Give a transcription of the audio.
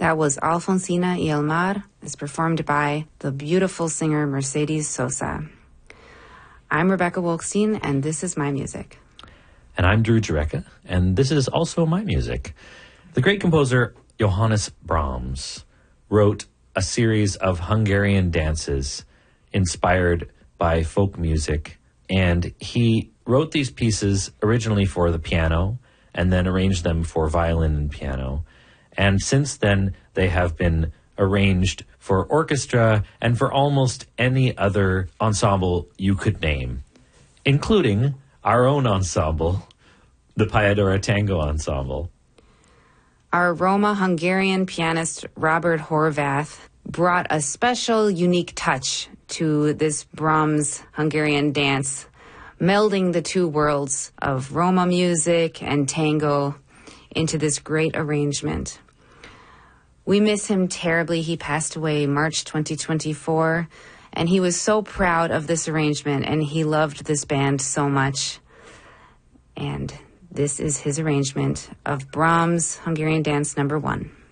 That was Alfonsina y el Mar, as performed by the beautiful singer Mercedes Sosa. I'm Rebecca Wolkstein, and this is My Music. And I'm Drew Jureka, and this is also My Music. The great composer Johannes Brahms wrote a series of Hungarian dances inspired by folk music, and he wrote these pieces originally for the piano and then arranged them for violin and piano. And since then, they have been arranged for orchestra and for almost any other ensemble you could name, including our own ensemble, the Payadora Tango Ensemble. Our Roma-Hungarian pianist Robert Horvath brought a special, unique touch to this Brahms Hungarian dance, melding the two worlds of Roma music and tango into this great arrangement. We miss him terribly. He passed away March 2024, and he was so proud of this arrangement, and he loved this band so much. And this is his arrangement of Brahms' Hungarian Dance No. 1.